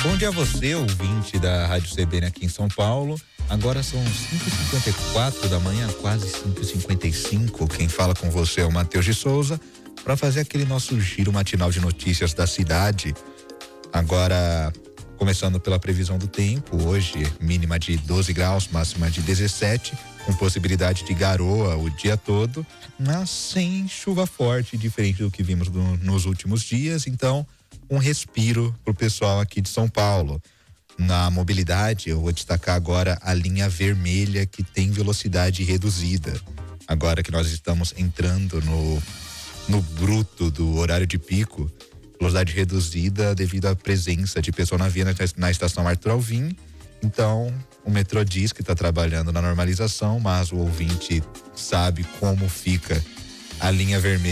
Bom dia a você, ouvinte da Rádio CBN aqui em São Paulo. Agora são 5h54 da manhã, quase 5h55. Quem fala com você é o Matheus de Souza, para fazer aquele nosso giro matinal de notícias da cidade. Agora, começando pela previsão do tempo, hoje mínima de 12 graus, máxima de 17, com possibilidade de garoa o dia todo, mas sem chuva forte, diferente do que vimos nos últimos dias. Então, um respiro pro pessoal aqui de São Paulo. Na mobilidade, eu vou destacar agora a linha vermelha, que tem velocidade reduzida. Agora que nós estamos entrando no bruto do horário de pico, velocidade reduzida devido à presença de pessoal na via na estação Arthur Alvim. Então, o metrô diz que está trabalhando na normalização, mas o ouvinte sabe como fica a linha vermelha